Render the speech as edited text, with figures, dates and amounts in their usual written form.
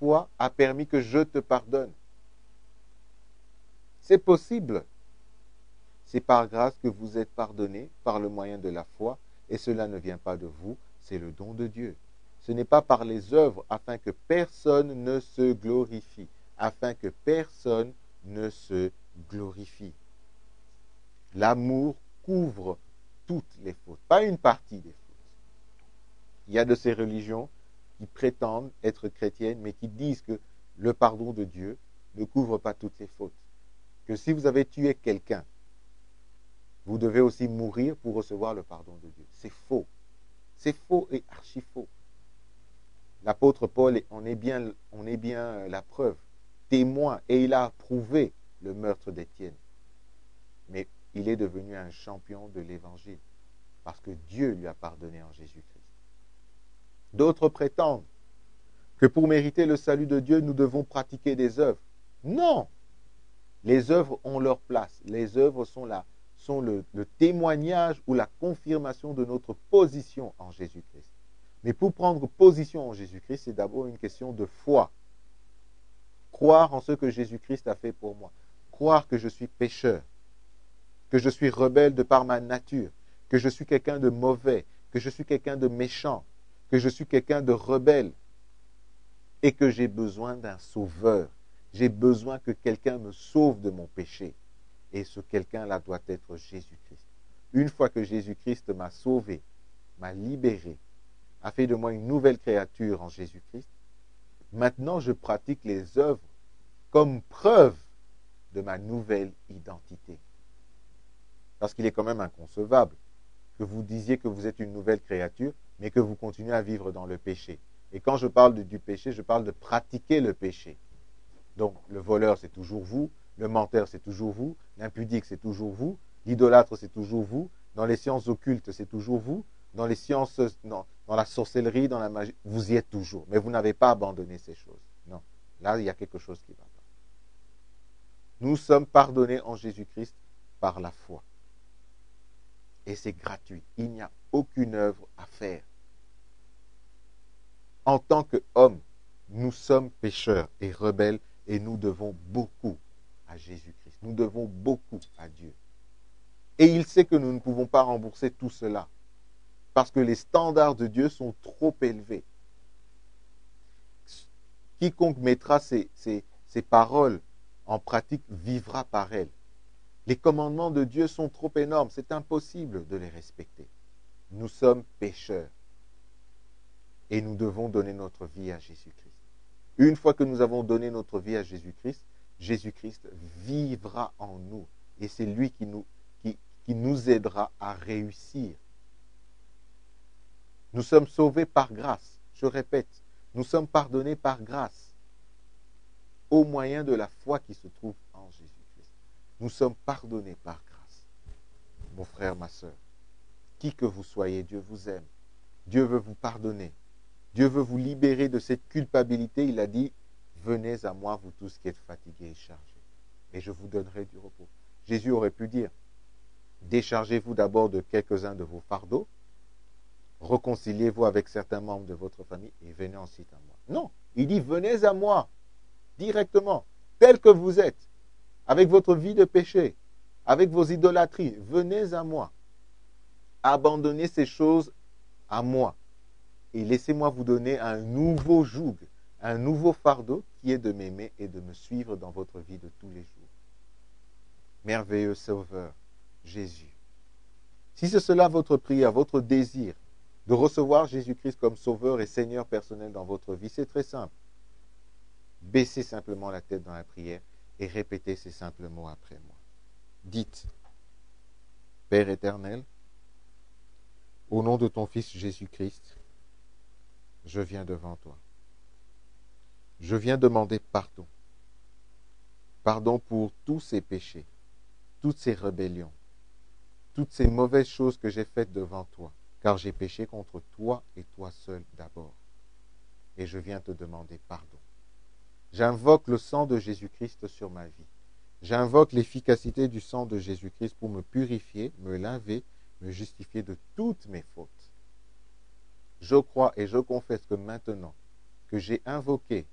foi a permis que je te pardonne. C'est possible. C'est par grâce que vous êtes pardonnés par le moyen de la foi, et cela ne vient pas de vous, c'est le don de Dieu. Ce n'est pas par les œuvres, afin que personne ne se glorifie, afin que personne ne se glorifie. L'amour couvre toutes les fautes, pas une partie des fautes. Il y a de ces religions qui prétendent être chrétiennes, mais qui disent que le pardon de Dieu ne couvre pas toutes les fautes. Que si vous avez tué quelqu'un, vous devez aussi mourir pour recevoir le pardon de Dieu. C'est faux. C'est faux et archi faux. L'apôtre Paul on est bien la preuve, témoin, et il a approuvé le meurtre d'Étienne. Mais il est devenu un champion de l'évangile, parce que Dieu lui a pardonné en Jésus-Christ. D'autres prétendent que pour mériter le salut de Dieu, nous devons pratiquer des œuvres. Non! Les œuvres ont leur place. Les œuvres sont le témoignage ou la confirmation de notre position en Jésus-Christ. Mais pour prendre position en Jésus-Christ, c'est d'abord une question de foi. Croire en ce que Jésus-Christ a fait pour moi. Croire que je suis pécheur, que je suis rebelle de par ma nature, que je suis quelqu'un de mauvais, que je suis quelqu'un de méchant, que je suis quelqu'un de rebelle et que j'ai besoin d'un sauveur. J'ai besoin que quelqu'un me sauve de mon péché. Et ce quelqu'un-là doit être Jésus-Christ. Une fois que Jésus-Christ m'a sauvé, m'a libéré, a fait de moi une nouvelle créature en Jésus-Christ, maintenant je pratique les œuvres comme preuve de ma nouvelle identité. Parce qu'il est quand même inconcevable que vous disiez que vous êtes une nouvelle créature, mais que vous continuez à vivre dans le péché. Et quand je parle du péché, je parle de pratiquer le péché. Donc, le voleur, c'est toujours vous. Le menteur, c'est toujours vous. L'impudique, c'est toujours vous. L'idolâtre, c'est toujours vous. Dans les sciences occultes, c'est toujours vous. Dans les sciences, dans la sorcellerie, dans la magie, vous y êtes toujours. Mais vous n'avez pas abandonné ces choses. Non. Là, il y a quelque chose qui ne va pas. Nous sommes pardonnés en Jésus-Christ par la foi. Et c'est gratuit. Il n'y a aucune œuvre à faire. En tant qu'hommes, nous sommes pécheurs et rebelles et nous devons beaucoup à Jésus-Christ. Nous devons beaucoup à Dieu. Et il sait que nous ne pouvons pas rembourser tout cela parce que les standards de Dieu sont trop élevés. Quiconque mettra ces paroles en pratique vivra par elles. Les commandements de Dieu sont trop énormes. C'est impossible de les respecter. Nous sommes pécheurs. Et nous devons donner notre vie à Jésus-Christ. Une fois que nous avons donné notre vie à Jésus-Christ, Jésus-Christ vivra en nous. Et c'est lui qui nous aidera à réussir. Nous sommes sauvés par grâce. Je répète, nous sommes pardonnés par grâce. Au moyen de la foi qui se trouve en Jésus-Christ. Nous sommes pardonnés par grâce. Mon frère, ma soeur, qui que vous soyez, Dieu vous aime. Dieu veut vous pardonner. Dieu veut vous libérer de cette culpabilité. Il a dit, venez à moi, vous tous qui êtes fatigués et chargés, et je vous donnerai du repos. Jésus aurait pu dire, déchargez-vous d'abord de quelques-uns de vos fardeaux, réconciliez-vous avec certains membres de votre famille et venez ensuite à moi. Non, il dit, venez à moi, directement, tel que vous êtes, avec votre vie de péché, avec vos idolâtries, venez à moi. Abandonnez ces choses à moi. Et laissez-moi vous donner un nouveau joug, un nouveau fardeau qui est de m'aimer et de me suivre dans votre vie de tous les jours. Merveilleux Sauveur, Jésus. Si c'est cela votre prière, votre désir, de recevoir Jésus-Christ comme Sauveur et Seigneur personnel dans votre vie, c'est très simple. Baissez simplement la tête dans la prière et répétez ces simples mots après moi. Dites, Père éternel, au nom de ton Fils Jésus-Christ, je viens devant toi. Je viens demander pardon. Pardon pour tous ces péchés, toutes ces rébellions, toutes ces mauvaises choses que j'ai faites devant toi, car j'ai péché contre toi et toi seul d'abord. Et je viens te demander pardon. J'invoque le sang de Jésus-Christ sur ma vie. J'invoque l'efficacité du sang de Jésus-Christ pour me purifier, me laver, me justifier de toutes mes fautes. Je crois et je confesse que maintenant que j'ai invoqué